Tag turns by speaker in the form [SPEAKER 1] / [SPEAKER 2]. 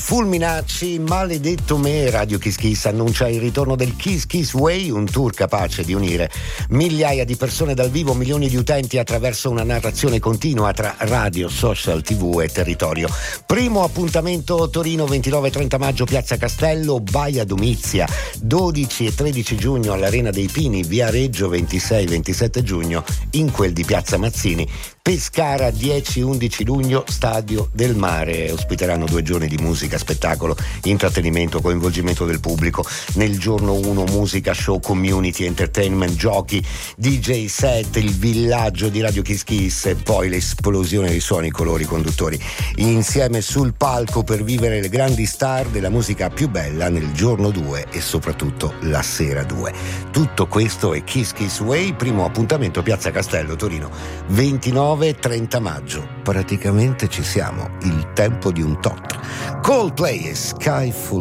[SPEAKER 1] Fulminacci, maledetto me. Radio Kiss Kiss annuncia il ritorno del Kiss Kiss Way, un tour capace di unire migliaia di persone dal vivo, milioni di utenti attraverso una narrazione continua tra radio, social, tv e territorio. Primo appuntamento Torino, 29-30 maggio, Piazza Castello, Baia Domizia, 12 e 13 giugno all'Arena dei Pini, via Reggio, 26-27 giugno in quel di Piazza Mazzini. Pescara, 10-11 luglio, Stadio del Mare. Ospiteranno 2 giorni di musica, spettacolo, intrattenimento, coinvolgimento del pubblico. Nel giorno 1 musica, show, community, entertainment, giochi, DJ set, il villaggio di Radio Kiss Kiss e poi l'esplosione di suoni, colori, conduttori. Insieme sul palco per vivere le grandi star della musica più bella nel giorno 2 e soprattutto la sera 2. Tutto questo è Kiss Kiss Way, primo appuntamento Piazza Castello, Torino, 29-30 maggio. Praticamente ci siamo, il tempo di un tot. Coldplay e Sky Full